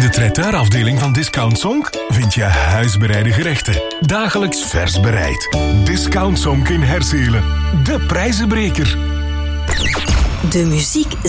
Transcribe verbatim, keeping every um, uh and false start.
de traiteurafdeling van Discount Zonk vind je huisbereide gerechten. Dagelijks vers bereid. Discount Zonk in Herzelen. De prijzenbreker. De muziek